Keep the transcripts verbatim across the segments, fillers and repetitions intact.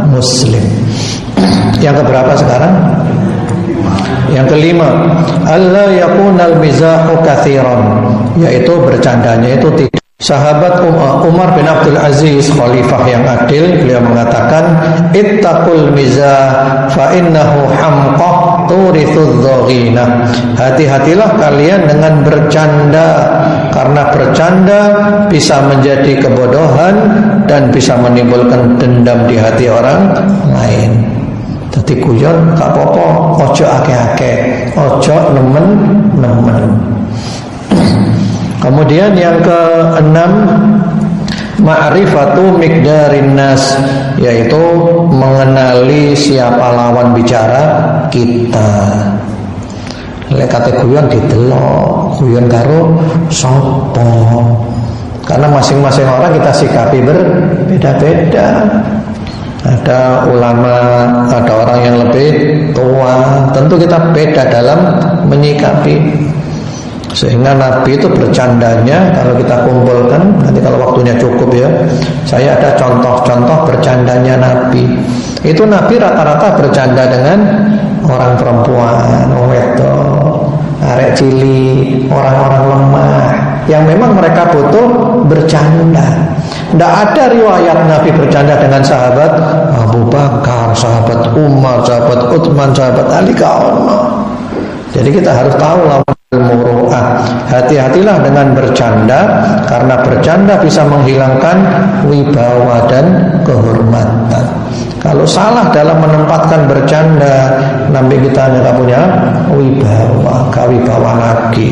Muslim. Yang keberapa sekarang? Yang kelima, alla yakunal mizahu katsiran, yaitu bercandanya itu tidak. Sahabat Umar bin Abdul Aziz, khalifah yang adil, beliau mengatakan, ittaqul mizah fa innahu hamqah turithudz dhaghina. Hati-hatilah kalian dengan bercanda, karena bercanda bisa menjadi kebodohan dan bisa menimbulkan dendam di hati orang lain. Dadi guyon gak apa-apa, ojo akeh-akeh, ojo nemen-nemen. Kemudian yang keenam, ma'rifatu miqdarin nas, yaitu mengenali siapa lawan bicara kita. Lek kate guyon didelok, guyon karo sapa. Karena masing-masing orang kita sikapi berbeda-beda. Ada ulama, ada orang yang lebih tua, tentu kita beda dalam menyikapi. Sehingga Nabi itu bercandanya, kalau kita kumpulkan, nanti kalau waktunya cukup ya, saya ada contoh-contoh bercandanya Nabi. Itu Nabi rata-rata bercanda dengan orang perempuan, wedok, arek cilik, orang-orang lemah, yang memang mereka butuh bercanda. Tidak ada riwayat Nabi bercanda dengan sahabat Abu Bakar, sahabat Umar, sahabat Utsman, sahabat Ali, kawan. Jadi kita harus tahu lawan al-muru'ah. Hati-hatilah dengan bercanda, karena bercanda bisa menghilangkan wibawa dan kehormatan. Kalau salah dalam menempatkan bercanda, nanti kita tidak punya wibawa, kawibawa lagi.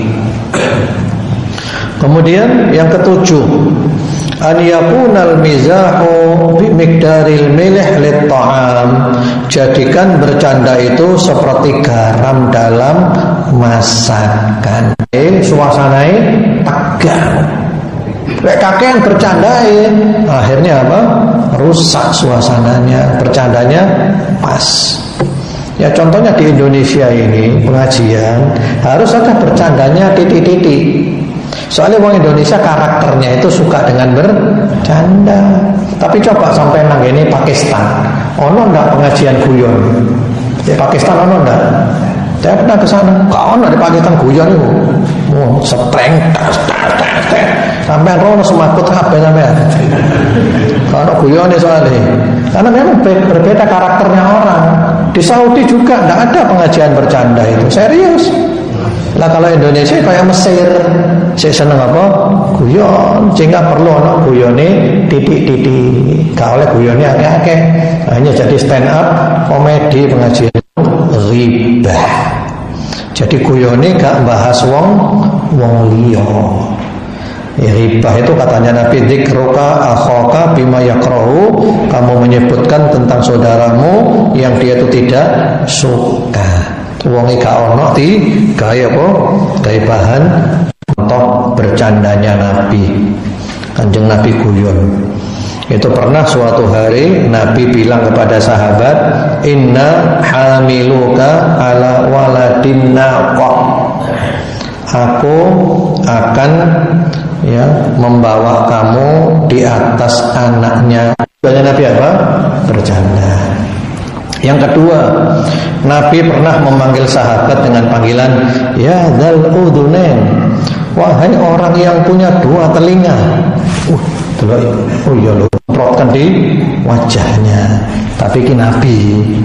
Kemudian yang ketujuh, an yakunal mizahu bi miqdaril milih lit ta'am. Jadikan bercanda itu seperti garam dalam masakan. Eh, suasananya tegang. Lek kakean bercandain, akhirnya apa? Rusak suasananya. Bercandanya pas. Ya contohnya di Indonesia ini pengajian harus ada bercandanya titik-titik. Soalnya orang Indonesia karakternya itu suka dengan bercanda. Tapi coba sampai nang ini Pakistan, ono ndak pengajian guyon? Di Pakistan ono ndak? Saya pernah ke sana, kau ono di Pakistan guyon itu. Oh, setreng, tas, tas, tas, tas. Sampai rono semakut kabeh sampean. Kalau guyon soalnya, karena memang berbeda karakternya orang. Di Saudi juga ndak ada pengajian bercanda itu, serius. Lah kalau Indonesia kayak Mesir, saya seneng apa? Guyon, sehingga perlu ono guyone titik-titik. Gak oleh guyone akeh-akeh. Hanya jadi stand up komedi pengajian ghibah. Jadi guyone gak bahas wong wong liya. Ya, ghibah itu katanya Nabi, dzikruka akhaka bima yakrahu, kamu menyebutkan tentang saudaramu yang dia itu tidak suka. Wonge gak ono di gaya apa? Gaya bahan contoh bercandanya Nabi. Kanjeng Nabi guyon. Itu pernah suatu hari Nabi bilang kepada sahabat, inna hamiluka ala waladin naqah. Aku akan ya membawa kamu di atas anaknya. Banyak Nabi apa? Bercanda. Yang kedua, Nabi pernah memanggil sahabat dengan panggilan ya dzal udunain, wahai orang yang punya dua telinga. Uh, delok oh iya lho, protkan di wajahnya. Tapi ki Nabi.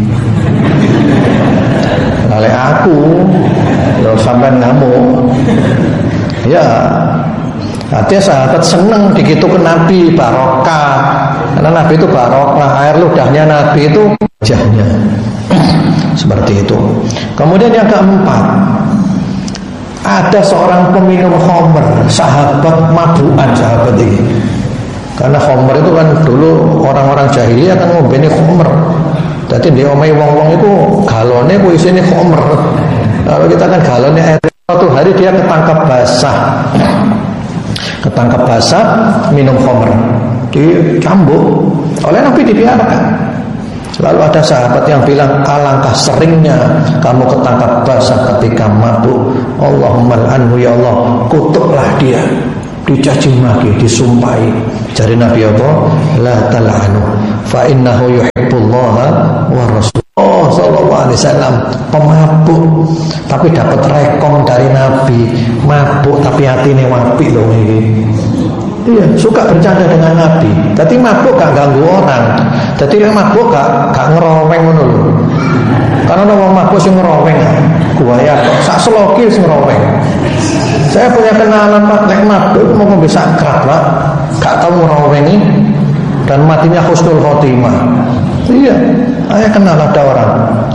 Oleh aku lho sampean ngamuk. Ya, artinya sahabat senang digitu ke Nabi, barokah. Karena Nabi itu barokah, air ludahnya Nabi itu wajahnya. Seperti itu. Kemudian yang keempat, ada seorang peminum khamr, sahabat mabukan sahabat ini. Karena khamr itu kan dulu orang-orang jahiliyah kan ngombene khamr. Jadi dia omai wong-wong itu galone ku isine khamr. Kalau kita kan galone air. Suatu hari dia ketangkap basah. Ketangkap basah minum khamr, dicambuk oleh Nabi, dibiarkan. Lalu ada sahabat yang bilang, alangkah seringnya kamu ketangkap basah ketika mabuk. Allahumma anhu, ya Allah, kutuklah dia. dicaci maki, disumpahi. Jari Nabi apa? La tal'anu fa innahu yuhibbullaha wa rasulullah sallallahu alaihi wasallam. Pemabuk tapi dapat rekom dari Nabi, mabuk tapi hatine wapi loh ini. Iya, suka bercanda dengan Nabi. Jadi mabuk gak ganggu orang. Jadi yang mabuk gak gak ngeroweng ngono lho. Karena orang mabuk sing ngeroweng, gua ya sak seloki sing ngeroweng. Saya punya kenalan Pak, nek mabuk mau ngombe sakrat Pak, gak tau ngerowengi dan matinya husnul khotimah. Iya, saya kenal ada orang.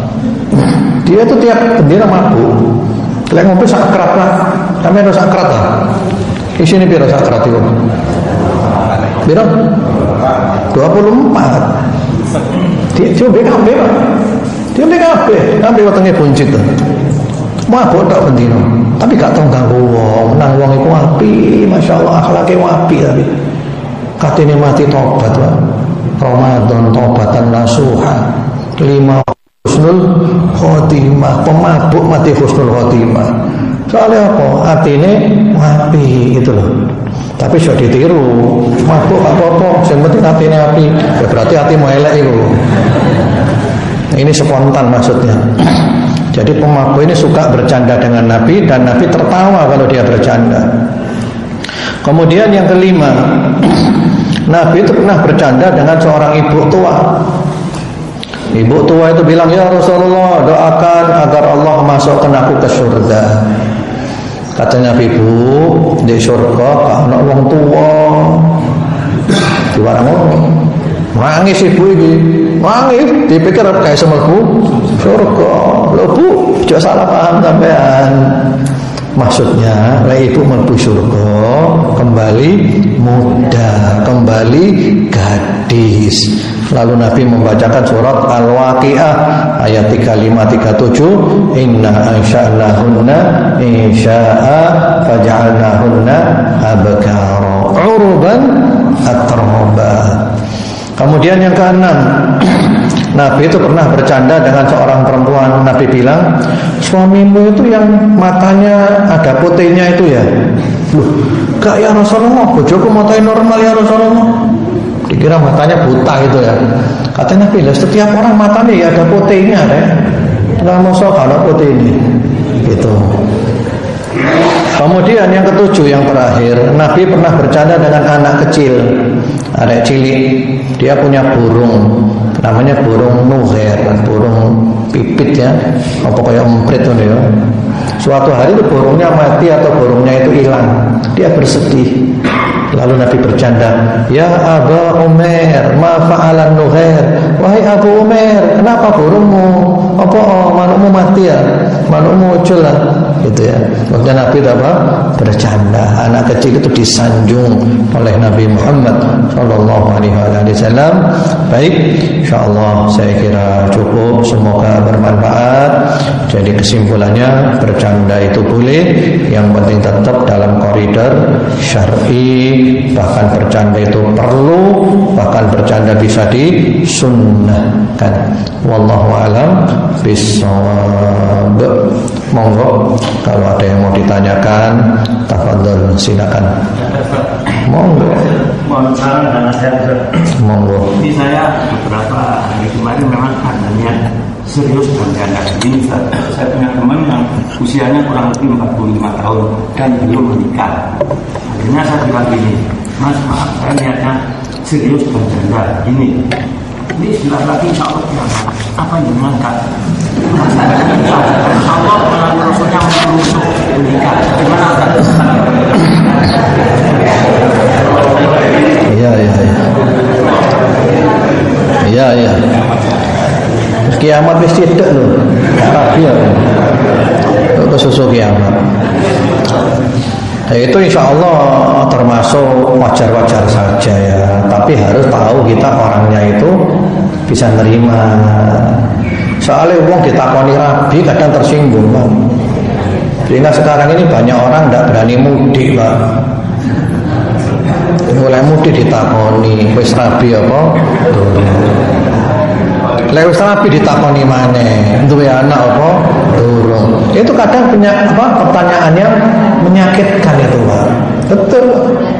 Dia tuh tiap bendera mabuk, lek ngombe sakrat Pak, sampe ada sakrat lah. Di sini piro sakrat itu? Piro? dua puluh empat. Dia coba kabeh Pak. Dia nek kabeh, kabeh wetenge buncit tuh. Mabuk tak bendino, tapi gak tau ganggu wong. Nang wong iku api, masyaallah akhlake api tapi. Katene mati tobat Pak. Ramadan tobatan nasuha. Lima husnul khotimah, pemabuk mati husnul khotimah. Soalnya apa? Atine api itu loh. Tapi sudah ditiru. Mabuk apa-apa, yang penting atine api. Ya berarti hatimu elek itu. Ini spontan maksudnya. Jadi pemabuk ini suka bercanda dengan Nabi dan Nabi tertawa kalau dia bercanda. Kemudian yang kelima, Nabi itu pernah bercanda dengan seorang ibu tua. Ibu tua itu bilang, ya Rasulullah, doakan agar Allah masukkan aku ke surga. Katanya Nabi, bu, di surga anak orang tua di warang nangis ibu ini, nangis, dipikir kayak semelbu surga. Loh bu, jangan salah paham sampean. Maksudnya, lah ibu melbu surga kembali muda, kembali gadis. Lalu Nabi membacakan surat Al-Waqi'ah ayat tiga puluh lima tiga puluh tujuh, inna ansha'nahunna insya'a faja'alnahunna abkara uruban atraba. Kemudian yang keenam, Nabi itu pernah bercanda dengan seorang perempuan. Nabi bilang, suamimu itu yang matanya ada putihnya itu ya? Loh, gak ya Rasulullah, bojoku matanya normal ya Rasulullah. Dikira matanya buta gitu ya. Kata Nabi, setiap orang matanya ya ada putihnya deh. Nggak mau sok ada putih ini. Gitu. Kemudian yang ketujuh, yang terakhir, Nabi pernah bercanda dengan anak kecil, anak cilik. Dia punya burung, namanya burung nugher, burung pipit ya, apa kayak emprit tuh ya. Suatu hari itu burungnya mati atau burungnya itu hilang, dia bersedih. Lalu Nabi bercanda, ya Aba Umar, ma fa'alan nugher. Wahai Abu Umar, kenapa burungmu? Apa oh, manukmu mati ya? Manukmu ucul lah, gitu ya. Maksudnya Nabi apa? Bercanda. Anak kecil itu disanjung oleh Nabi Muhammad Sallallahu Alaihi Wasallam. Baik, insyaallah saya kira cukup. Semoga bermanfaat. Jadi kesimpulannya, bercanda itu boleh, yang penting tetap dalam koridor syar'i. Bahkan bercanda itu perlu, bahkan bercanda bisa disunnahkan. Wallahu a'lam bishawab. Monggo kalau ada yang mau ditanyakan, tafadhol, silakan. Monggo. Mohon saran dan nasihat. Monggo. Jadi saya beberapa hari kemarin memang adanya serius bercanda. Ini saya punya teman yang usianya kurang lebih empat puluh lima tahun dan belum menikah. Akhirnya saya bilang gini, Mas, maaf, saya niatnya serius bercanda. Ini, ini sebentar lagi insya Allah kiamat. Apa yang mengangkat? Insya Allah melalui Rasulnya untuk menikah. Gimana Ustaz? Iya, iya, iya. Iya, iya. Kiamat mesti tidak loh. Tapi ya, itu susu kiamat. Ya, itu insya Allah termasuk wajar-wajar saja ya. Tapi harus tahu kita orangnya itu bisa nerima. Soalnya uang ditakoni rabi kadang tersinggung Pak. Sehingga sekarang ini banyak orang tidak berani mudik Pak. Mulai mudik ditakoni, wis rabi apa? Lewis rabi ditakoni mana? Duwe anak apa? Durung. Itu kadang punya apa? Pertanyaan yang menyakitkan itu Pak. Betul.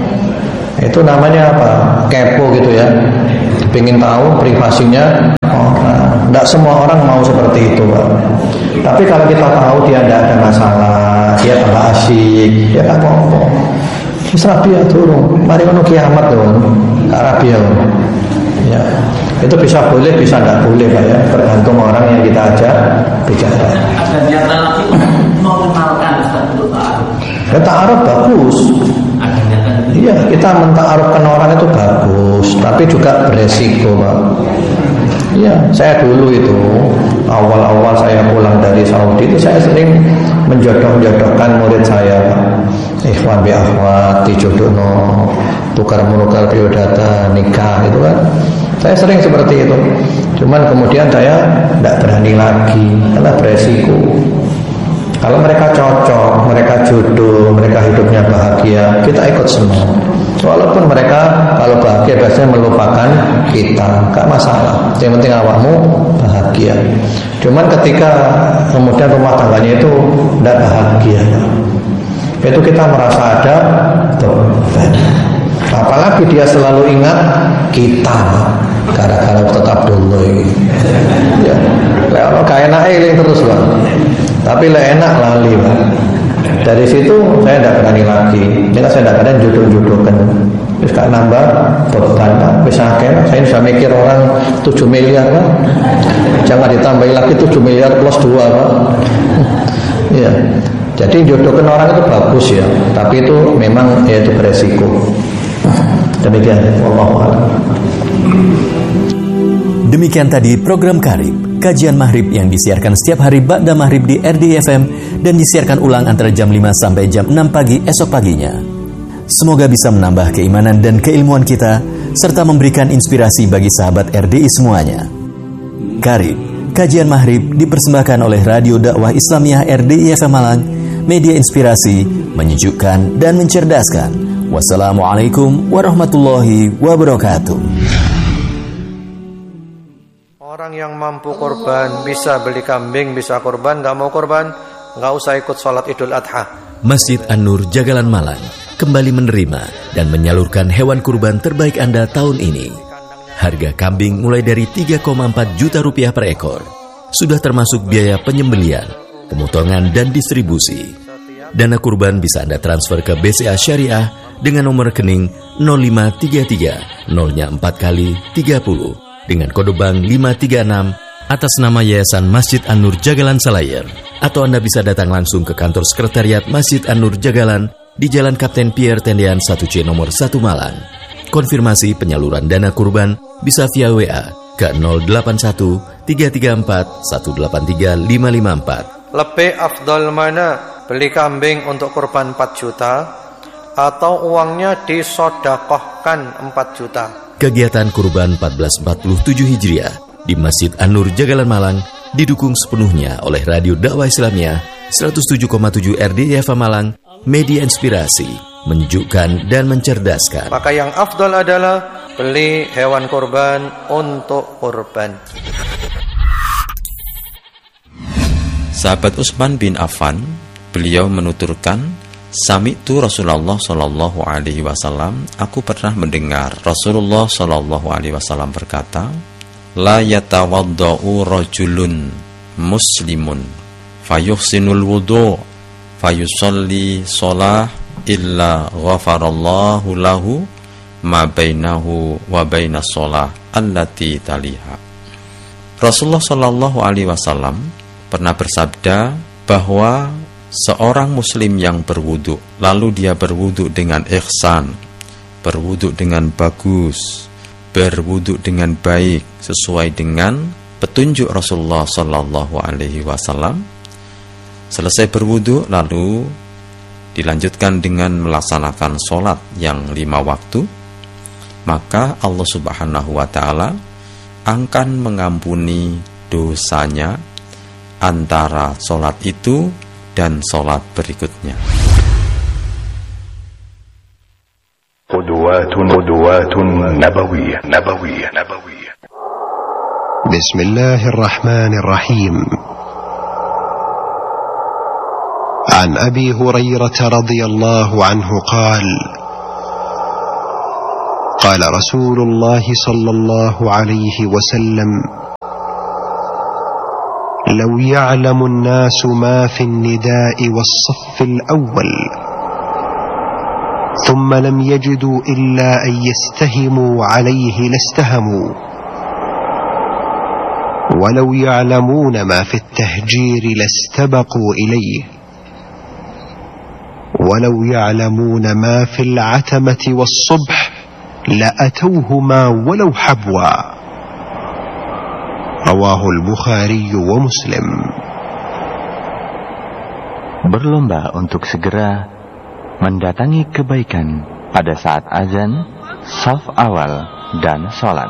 Itu namanya apa? Kepo gitu ya. Pengen tahu privasinya orang. Tidak semua orang mau seperti itu, Pak. Tapi kalau kita tahu dia tidak ada masalah, dia tambah asyik, dia tak apa-apa. Terus Rabia turun, mari ngono kiamat dong, Rabia. Ya, itu bisa boleh, bisa tidak boleh, Pak ya. Tergantung orang yang kita ajak bicara. Ada niatan lagi mau mengenalkan Ustaz untuk ta'aruf. Ya, ta'aruf bagus. Iya, kita menta'arufkan orang itu bagus, tapi juga beresiko, Pak. Iya, saya dulu itu awal-awal saya pulang dari Saudi itu saya sering menjodoh-jodohkan murid saya, Pak. Ikhwan bi akhwat, dijodohno, tukar menukar biodata, nikah itu kan. Saya sering seperti itu. Cuman kemudian saya tidak berani lagi karena beresiko. Kalau mereka cocok, mereka jodoh, mereka hidupnya bahagia, kita ikut senang. Walaupun mereka kalau bahagia biasanya melupakan kita, gak masalah. Yang penting awakmu bahagia. Cuman ketika kemudian rumah tangganya itu tidak bahagia, itu kita merasa ada beban. Apalagi dia selalu ingat kita, gara-gara tetap dulu. Ya, kalau gak enak eling terus, Pak. Tapi lah enak lali, Pak. Dari situ saya tidak berani lagi. Ini kan saya tidak berani jodoh-jodohkan. Terus gak nambah beban, Pak. Bisa akhirnya saya bisa mikir orang tujuh miliar, Pak. Jangan ditambahin lagi tujuh miliar plus dua, Pak. Iya. Jadi jodohkan orang itu bagus ya, tapi itu memang ya itu beresiko. Demikian, wallahu a'lam. Demikian tadi program Karib, kajian Maghrib yang disiarkan setiap hari ba'da Maghrib di R D I F M dan disiarkan ulang antara jam lima sampai jam enam pagi esok paginya. Semoga bisa menambah keimanan dan keilmuan kita serta memberikan inspirasi bagi sahabat R D I semuanya. Karib, kajian Maghrib dipersembahkan oleh Radio Dakwah Islamiyah R D I F M Malang, media inspirasi, menyejukkan dan mencerdaskan. Wassalamualaikum warahmatullahi wabarakatuh. Orang yang mampu korban bisa beli kambing, bisa korban. Gak mau korban, gak usah ikut sholat Idul Adha. Masjid An-Nur Jagalan Malang kembali menerima dan menyalurkan hewan kurban terbaik Anda tahun ini. Harga kambing mulai dari tiga koma empat juta rupiah per ekor. Sudah termasuk biaya penyembelian, pemotongan dan distribusi. Dana kurban bisa Anda transfer ke B C A Syariah dengan nomor rekening nol lima tiga tiga nolnya empat kali tiga puluh dengan kode bank lima tiga enam atas nama Yayasan Masjid An-Nur Jagalan Selayar. Atau Anda bisa datang langsung ke kantor sekretariat Masjid An-Nur Jagalan di Jalan Kapten Pierre Tendean satu C nomor satu Malang. Konfirmasi penyaluran dana kurban bisa via W A ke nol delapan satu tiga tiga empat satu delapan tiga lima lima empat. Lebih afdal mana? Beli kambing untuk kurban empat juta atau uangnya disodakohkan empat juta? Kegiatan kurban seribu empat ratus empat puluh tujuh Hijriah di Masjid An-Nur Jagalan Malang didukung sepenuhnya oleh Radio Dakwah Islamiyah seratus tujuh koma tujuh R D I F M Malang, media inspirasi, menyejukkan dan mencerdaskan. Maka yang afdal adalah beli hewan kurban untuk kurban. Sahabat Utsman bin Affan, beliau menuturkan, Sami'tu Rasulullah sallallahu alaihi wasallam, aku pernah mendengar Rasulullah sallallahu alaihi wasallam berkata, la yatawaddau rajulun muslimun fayuhsinul wudu fayusalli shalah illa ghafarallahu lahu ma bainahu wa bainas shalah allati taliha. Rasulullah sallallahu alaihi wasallam pernah bersabda bahwa seorang muslim yang berwudu, lalu dia berwudu dengan ihsan, berwudu dengan bagus, berwudu dengan baik sesuai dengan petunjuk Rasulullah sallallahu alaihi wasallam. Selesai berwudu lalu dilanjutkan dengan melaksanakan sholat yang lima waktu, maka Allah subhanahu wa ta'ala akan mengampuni dosanya antara sholat itu dan sholat berikutnya. Qudwatun qudwatun nabawiyah nabawiyah nabawiyah. Bismillahirrahmanirrahim. عن أبي هريرة رضي الله عنه قال قال رسول الله صلى الله عليه وسلم: لو يعلم الناس ما في النداء والصف الأول ثم لم يجدوا إلا أن يستهموا عليه لاستهموا، ولو يعلمون ما في التهجير لاستبقوا إليه، ولو يعلمون ما في العتمة والصبح لأتوهما ولو حبوا. رواه البخاري ومسلم. Berlomba untuk segera mendatangi kebaikan pada saat azan, shaf awal, dan sholat.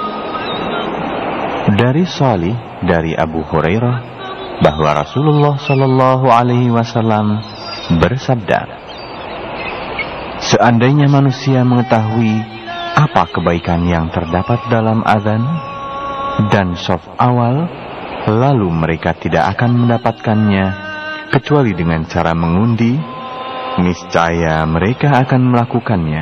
Dari Shalih dari Abu Hurairah bahwa Rasulullah Shallallahu Alaihi Wasallam bersabda, seandainya manusia mengetahui apa kebaikan yang terdapat dalam azan dan shaf awal, lalu mereka tidak akan mendapatkannya kecuali dengan cara mengundi, niscaya mereka akan melakukannya.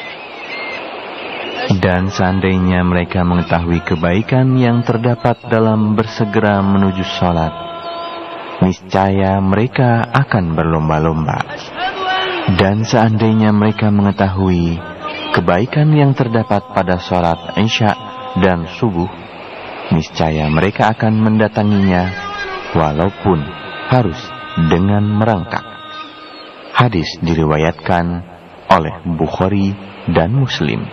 Dan seandainya mereka mengetahui kebaikan yang terdapat dalam bersegera menuju sholat, niscaya mereka akan berlomba-lomba. Dan seandainya mereka mengetahui kebaikan yang terdapat pada sholat Isya dan subuh, niscaya mereka akan mendatanginya walaupun harus dengan merangkak. Hadis diriwayatkan oleh Bukhari dan Muslim.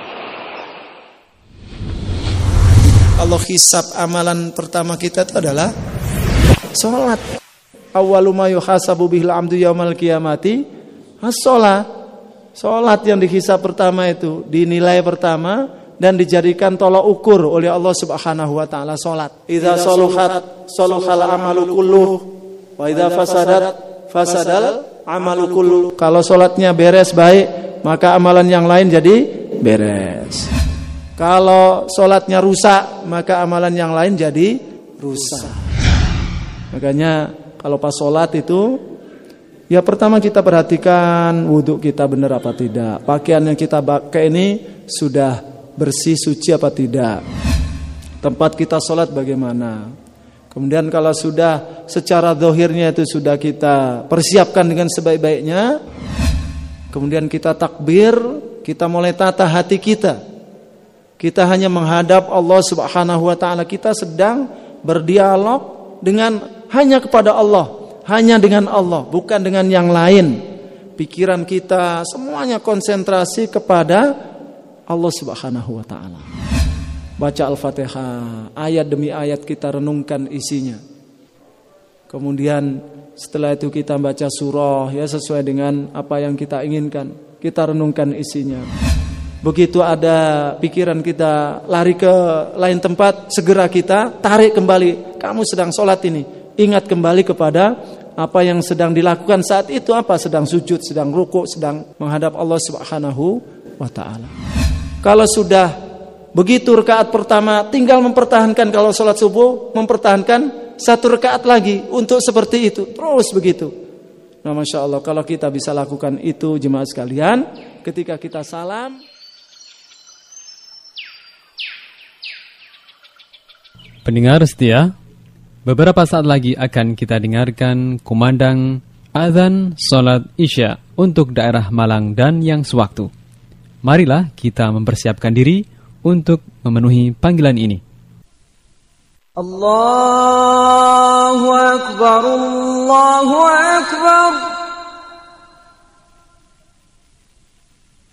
Kalau hisab amalan pertama kita itu adalah sholat. Awwalu ma yuhasabu bihil abdu yaumal qiyamati as-sholat. Sholat yang dihisab pertama itu, dinilai pertama dan dijadikan tolak ukur oleh Allah Subhanahu wa taala sholat. Idza shaluhat shaluhal amalu kulluh wa idza fasadat fasadal amalu kulluh. Kalau sholatnya beres baik, maka amalan yang lain jadi beres. Kalau sholatnya rusak, maka amalan yang lain jadi rusak. Makanya kalau pas sholat itu, ya pertama kita perhatikan wudhu kita benar apa tidak. Pakaian yang kita pakai ini sudah bersih, suci apa tidak. Tempat kita sholat bagaimana. Kemudian kalau sudah secara zahirnya itu sudah kita persiapkan dengan sebaik-baiknya, kemudian kita takbir, kita mulai tata hati kita. Kita hanya menghadap Allah Subhanahu wa taala, kita sedang berdialog dengan hanya kepada Allah, hanya dengan Allah, bukan dengan yang lain. Pikiran kita semuanya konsentrasi kepada Allah Subhanahu wa taala. Baca Al-Fatihah, ayat demi ayat kita renungkan isinya. Kemudian setelah itu kita baca surah ya sesuai dengan apa yang kita inginkan. Kita renungkan isinya. Begitu ada pikiran kita lari ke lain tempat, segera kita tarik kembali. Kamu sedang sholat ini, ingat kembali kepada apa yang sedang dilakukan saat itu, apa sedang sujud, sedang rukuk, sedang menghadap Allah Subhanahu wa taala. Kalau sudah begitu rakaat pertama, tinggal mempertahankan. Kalau sholat subuh, mempertahankan satu rakaat lagi untuk seperti itu, terus begitu. Nah, masya Allah, kalau kita bisa lakukan itu jemaah sekalian, ketika kita salam. Pendengar setia, beberapa saat lagi akan kita dengarkan kumandang azan salat Isya untuk daerah Malang dan yang sewaktu. Marilah kita mempersiapkan diri untuk memenuhi panggilan ini. Allahu Akbar, Allahu Akbar.